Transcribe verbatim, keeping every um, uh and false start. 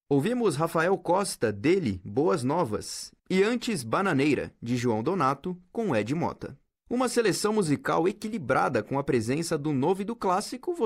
Ouvimos Rafael Costa, dele, Boas Novas, e antes Bananeira, de João Donato, com Ed Mota. Uma seleção musical equilibrada com a presença do novo e do clássico,